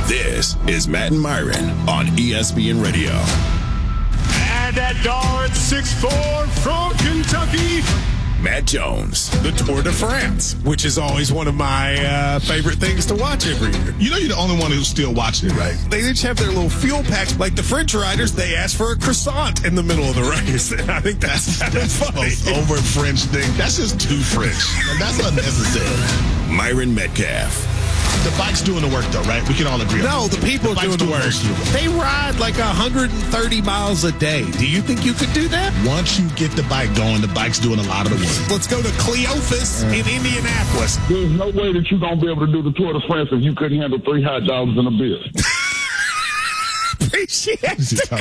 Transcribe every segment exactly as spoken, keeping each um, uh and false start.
This is Matt and Myron on E S P N Radio. And that guard, six foot four from Kentucky, Matt Jones. The Tour de France, which is always one of my uh, favorite things to watch every year. You know you're the only one who's still watching it, right? They each have their little fuel packs. Like the French riders, they ask for a croissant in the middle of the race. And I think that's kind of funny. Over French thing. That's just too French. That's unnecessary. Myron Metcalf. The bike's doing the work, though, right? We can all agree. No, on the people the are doing the work. They ride like one hundred thirty miles a day. Do you think you could do that? Once you get the bike going, the bike's doing a lot of the work. Let's go to Cleophas in Indianapolis. There's no way that you're going to be able to do the Tour de France if you couldn't handle three hot dogs and a beer. Appreciate it.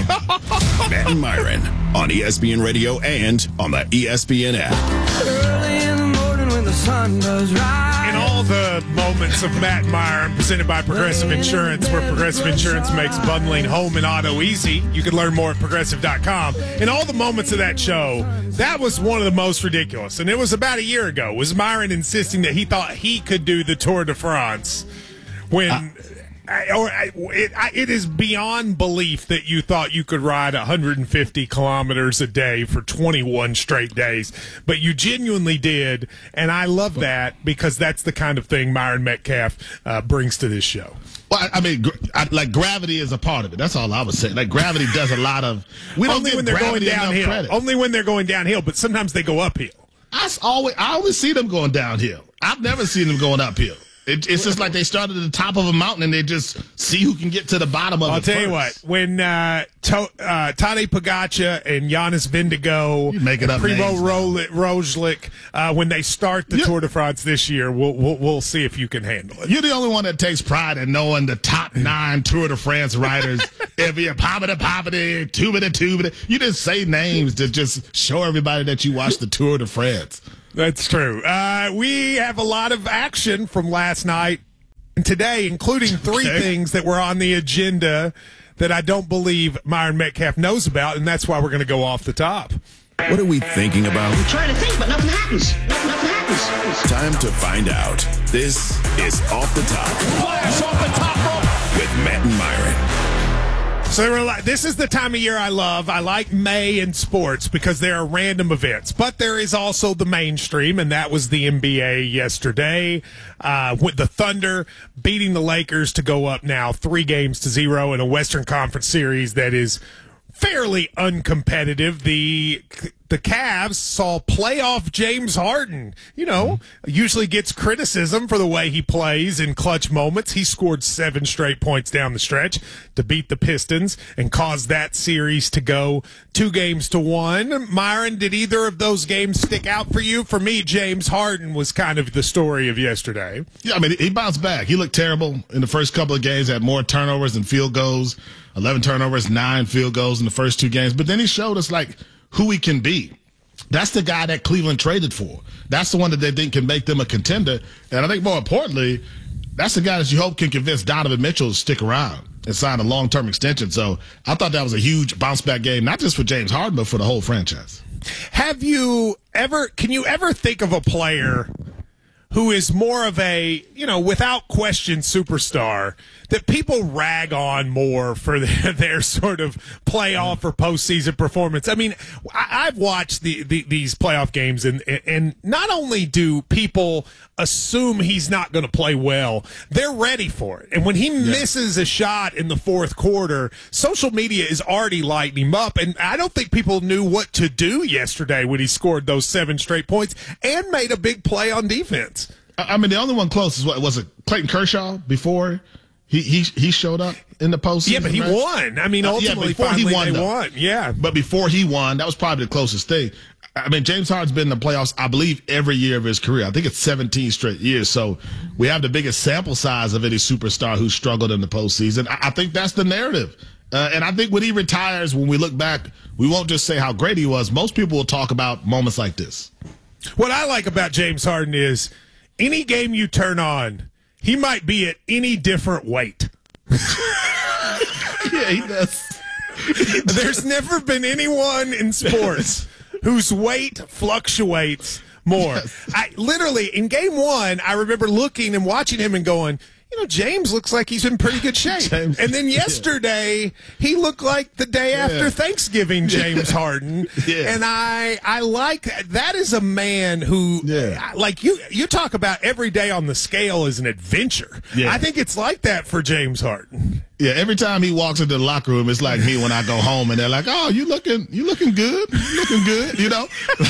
Matt and Myron on E S P N Radio and on the E S P N app. Early in the morning when the sun does rise. In all the moments of Matt and Myron, presented by Progressive Insurance, where Progressive Insurance makes bundling home and auto easy. You can learn more at progressive dot com. In all the moments of that show, that was one of the most ridiculous. And it was about a year ago. Was Myron insisting that he thought he could do the Tour de France when... Uh, I, or I, it, I, it is beyond belief that you thought you could ride one hundred fifty kilometers a day for twenty-one straight days, but you genuinely did, and I love that because that's the kind of thing Myron Metcalf uh, brings to this show. Well, I mean, I, like gravity is a part of it. That's all I was saying. Like gravity does a lot of. We don't Only give when they're going gravity enough downhill. credit. Only when they're going downhill, but sometimes they go uphill. I always, I always see them going downhill. I've never seen them going uphill. It, it's just like they started at the top of a mountain and they just see who can get to the bottom of I'll it tell first. you what, when uh, to, uh, Tadej Pogacar and Giannis Vindigo, You make it up Primo names, Ro- Roglic, uh, when they start the Yeah. Tour de France this year, we'll, we'll we'll see if you can handle it. You're the only one that takes pride in knowing the top nine Tour de France riders. Every poppity poppity, tubity tubity. You just say names to just show everybody that you watched the Tour de France. That's true. Uh, we have a lot of action from last night and today, including three Okay. things that were on the agenda that I don't believe Myron Metcalf knows about, and that's why we're going to go off the top. What are we thinking about? Trying to think, but nothing happens. Nothing, nothing happens. Time to find out. This is Off the Top. flash off the top rope. With Matt and Myron. So they were like, this is the time of year I love. I like May in sports because there are random events, but there is also the mainstream, and that was the N B A yesterday uh, with the Thunder beating the Lakers to go up now three games to zero in a Western Conference series that is fairly uncompetitive. The the Cavs saw playoff James Harden, you know, usually gets criticism for the way he plays in clutch moments. He scored seven straight points down the stretch to beat the Pistons and cause that series to go two games to one. Myron, did either of those games stick out for you? For me, James Harden was kind of the story of yesterday. Yeah, I mean, he bounced back. He looked terrible in the first couple of games, had more turnovers than field goals, eleven turnovers, nine field goals in the first two games. But then he showed us, like, who he can be. That's the guy that Cleveland traded for. That's the one that they think can make them a contender. And I think more importantly, that's the guy that you hope can convince Donovan Mitchell to stick around and sign a long-term extension. So I thought that was a huge bounce-back game, not just for James Harden, but for the whole franchise. Have you ever, can you ever think of a player who is more of a, you know, without question superstar that people rag on more for their, their sort of playoff or postseason performance? I mean, I, I've watched the, the, these playoff games, and, and not only do people assume he's not going to play well, they're ready for it. And when he yeah. misses a shot in the fourth quarter, social media is already lighting him up. And I don't think people knew what to do yesterday when he scored those seven straight points and made a big play on defense. I mean, the only one close is what was it? Clayton Kershaw before he he he showed up in the postseason. Yeah, but he right? won. I mean, ultimately, uh, yeah, before finally, he won, they though. won. Yeah, but before he won, that was probably the closest thing. I mean, James Harden's been in the playoffs, I believe, every year of his career. I think it's seventeen straight years. So we have the biggest sample size of any superstar who struggled in the postseason. I, I think that's the narrative. Uh, and I think when he retires, when we look back, we won't just say how great he was. Most people will talk about moments like this. What I like about James Harden is any game you turn on, he might be at any different weight. Yeah, he does. There's never been anyone in sports whose weight fluctuates more. Yes. I literally, in game one, I remember looking and watching him and going, you know, James looks like he's in pretty good shape. James, and then yesterday, yeah. he looked like the day yeah. after Thanksgiving, James Harden. Yeah. And I I like that is a man who, yeah. like you, you talk about every day on the scale is an adventure. Yeah. I think it's like that for James Harden. Yeah, every time he walks into the locker room, it's like me when I go home, and they're like, "Oh, you looking, you looking good, you looking good," you know,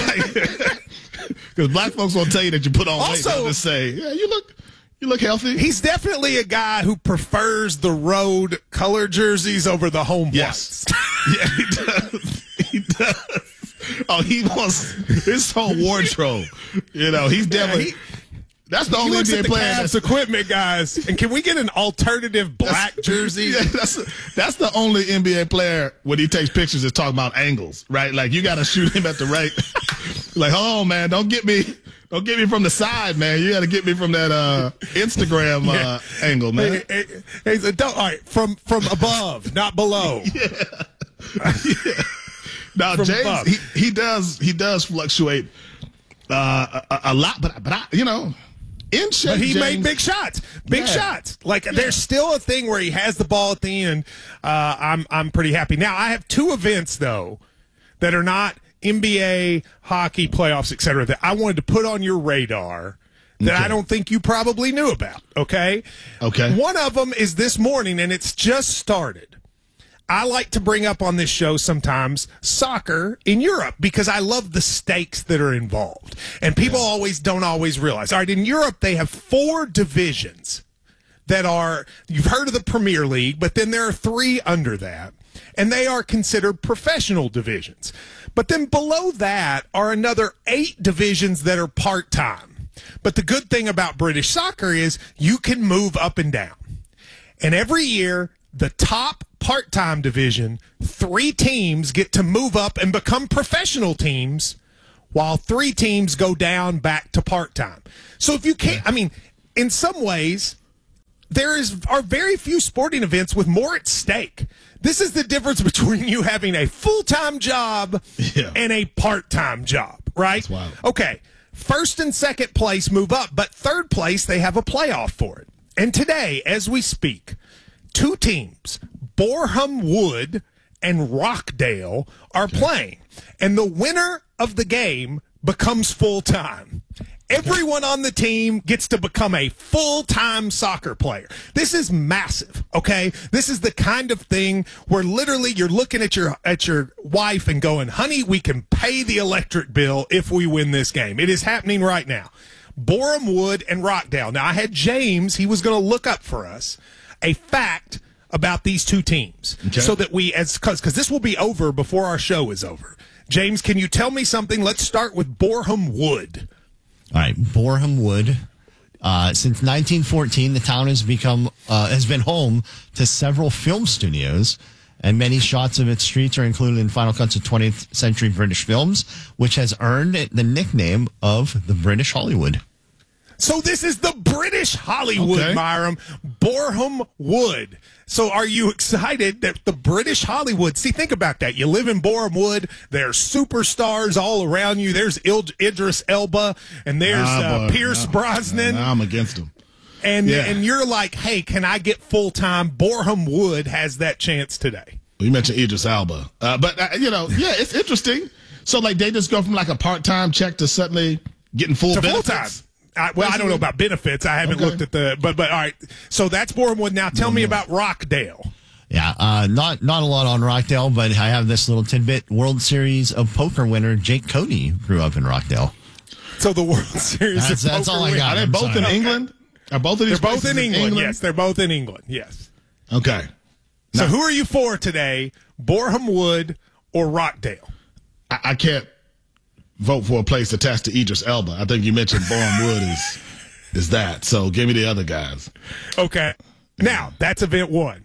because black folks won't tell you that you put on weight. They'll just say, "Yeah, you look." You look healthy. He's definitely a guy who prefers the road color jerseys over the home yes. Yeah, he does. He does. Oh, he wants his whole wardrobe. You know, he's definitely. Yeah, he, that's the he only looks N B A at the player. Cavs That's equipment, guys. And can we get an alternative black that's, jersey? Yeah, that's that's the only N B A player when he takes pictures is talking about angles, right? Like you got to shoot him at the right. Like, oh man, don't get me. Don't get me from the side, man. You got to get me from that uh, Instagram uh, yeah. angle, man. Hey, hey, hey, so don't, all right, from from above, not below. Yeah. yeah. Now, from James, he, he does he does fluctuate uh, a, a lot, but but I, you know, in shape. But he James, made big shots, big yeah. shots. Like yeah. there's still a thing where he has the ball at the end. Uh, I'm I'm pretty happy. Now I have two events though that are not N B A, hockey, playoffs, et cetera, that I wanted to put on your radar that okay. I don't think you probably knew about, okay? Okay. One of them is this morning, and it's just started. I like to bring up on this show sometimes soccer in Europe because I love the stakes that are involved. And people yeah. always don't always realize. All right, in Europe, they have four divisions that are, you've heard of the Premier League, but then there are three under that. And they are considered professional divisions. But then below that are another eight divisions that are part-time. But the good thing about British soccer is you can move up and down. And every year, the top part-time division, three teams get to move up and become professional teams, while three teams go down back to part-time. So if you can't, I mean, in some ways, there is are very few sporting events with more at stake. This is the difference between you having a full-time job yeah. and a part-time job, right? That's wild. Okay, first and second place move up, but third place, they have a playoff for it. And today, as we speak, two teams, Boreham Wood and Rockdale, are okay. playing. And the winner of the game becomes full-time. Everyone on the team gets to become a full-time soccer player. This is massive, okay? This is the kind of thing where literally you're looking at your at your wife and going, honey, we can pay the electric bill if we win this game. It is happening right now. Boreham Wood and Rockdale. Now, I had James, he was going to look up for us a fact about these two teams okay. so that we, as because this will be over before our show is over. James, can you tell me something? Let's start with Boreham Wood. All right, Boreham Wood. Uh, since nineteen fourteen, the town has become uh, has been home to several film studios, and many shots of its streets are included in Final Cuts of twentieth Century British Films, which has earned it the nickname of the British Hollywood. So this is the British Hollywood, okay. Myram. Boreham Wood. So are you excited that the British Hollywood, see, think about that. You live in Boreham Wood. There's superstars all around you. There's Il- Idris Elba, and there's nah, uh, Pierce nah, Brosnan. Nah, I'm against them. And, yeah. and you're like, hey, can I get full-time? Boreham Wood has that chance today. Well, you mentioned Idris Elba. Uh, but, uh, you know, yeah, it's interesting. So, like, they just go from, like, a part-time check to suddenly getting full to benefits? Full-time. I, well, I don't know about benefits. I haven't okay. looked at the, but but all right. So that's Boreham Wood. Now tell me about Rockdale. Yeah, uh, not not a lot on Rockdale, but I have this little tidbit. World Series of Poker winner Jake Cody grew up in Rockdale. So the World Series that's, of that's Poker all I got. Are they I'm both sorry. in England? Are both of these They're both in England. England? Yes, they're both in England. Yes. Okay. So now, who are you for today? Boreham Wood or Rockdale? I, I can't vote for a place attached to Idris Elba. I think you mentioned Boreham Wood is is that. So give me the other guys. Okay. Now, that's event one.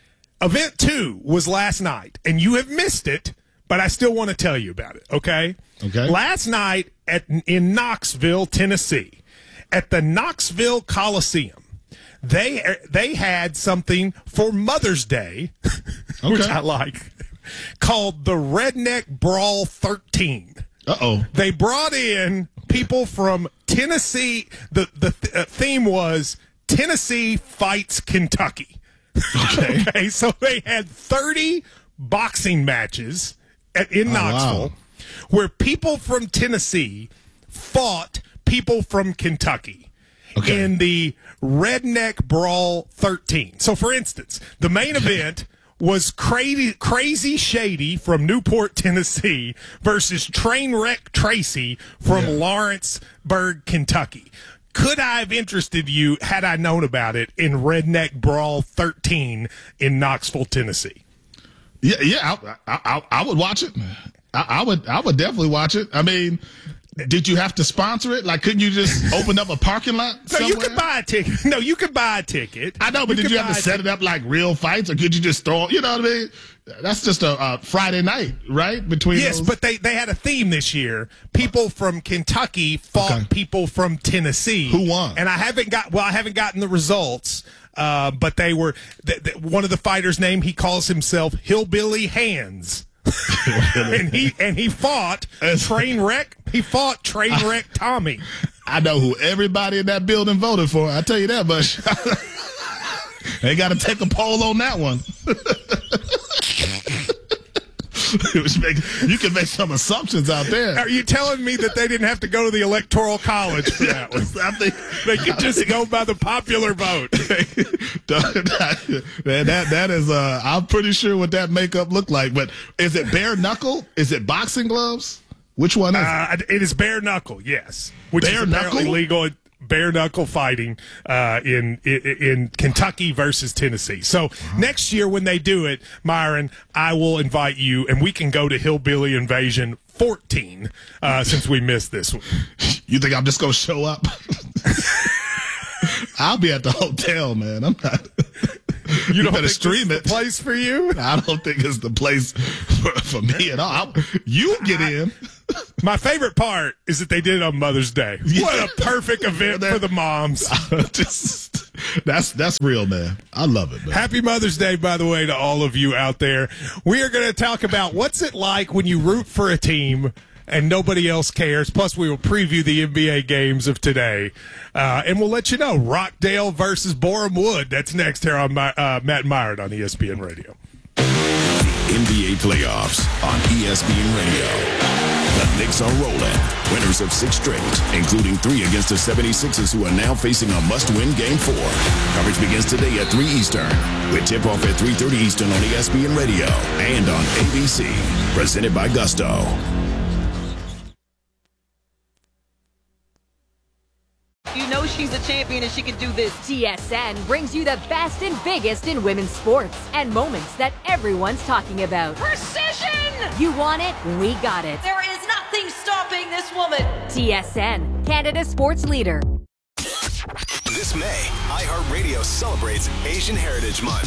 Event two was last night, and you have missed it, but I still want to tell you about it, okay? Okay. Last night at in Knoxville, Tennessee, at the Knoxville Coliseum, they they had something for Mother's Day, which okay. I like, called the Redneck Brawl thirteen. Uh-oh. They brought in people from Tennessee. The, the th- uh, theme was Tennessee fights Kentucky. Okay. Okay, so they had thirty boxing matches at, in Oh, Knoxville wow. where people from Tennessee fought people from Kentucky Okay. in the Redneck Brawl thirteen. So, for instance, the main event was Crazy, Crazy Shady from Newport, Tennessee versus Trainwreck Tracy from Yeah. Lawrenceburg, Kentucky. Could I have interested you had I known about it in Redneck Brawl thirteen in Knoxville, Tennessee? Yeah, yeah, I, I, I, I would watch it. I, I would, I would definitely watch it. I mean, did you have to sponsor it? Like, couldn't you just open up a parking lot No, somewhere? you could buy a ticket. No, you could buy a ticket. I know, but did could you have buy to a set ticket. it up like real fights, or could you just throw? You know what I mean? That's just a, a Friday night, right? Between Yes, those? but they, they had a theme this year. People from Kentucky fought Okay. people from Tennessee. Who won? And I haven't got well, I haven't gotten the results. Uh, but they were th- th- one of the fighters' name. He calls himself Hillbilly Hands. and he and he fought Trainwreck. He fought Trainwreck Tommy. I know who everybody in that building voted for. I tell you that much. They got to take a poll on that one. Which make, you can make some assumptions out there. Are you telling me that they didn't have to go to the Electoral College for that one? I think They could just go by the popular vote. Man, that that is uh I'm pretty sure what that makeup looked like. But is it bare knuckle? Is it boxing gloves? Which one is it? Uh, it is bare knuckle, yes, which Bare is apparently knuckle? legal. Bare knuckle fighting uh, in, in in Kentucky versus Tennessee. So next year when they do it, Myron, I will invite you, and we can go to Hillbilly Invasion fourteen uh, since we missed this one. You think I'm just gonna show up? I'll be at the hotel, man. I'm not. You, You don't better think stream this is it. the place for you? I don't think it's the place for, for me at all. I'm, you get in. My favorite part is that they did it on Mother's Day. What a perfect event for the moms. Just, that's that's real, man. I love it, man. Happy Mother's Day, by the way, to all of you out there. We are going to talk about what's it like when you root for a team and nobody else cares. Plus, we will preview the N B A games of today. Uh, and we'll let you know. Rockdale versus Borehamwood. Wood. That's next here on my, uh, Matt Myron on E S P N Radio. N B A playoffs on E S P N Radio. The Knicks are rolling. Winners of six straight, including three against the seventy-sixers, who are now facing a must-win Game four. Coverage begins today at three Eastern, with tip-off at three thirty Eastern on E S P N Radio and on A B C. Presented by Gusto. You know she's a champion and she can do this. T S N brings you the best and biggest in women's sports and moments that everyone's talking about. Precision! You want it? We got it. There is nothing stopping this woman. T S N, Canada's sports leader. This May, iHeartRadio celebrates Asian Heritage Month.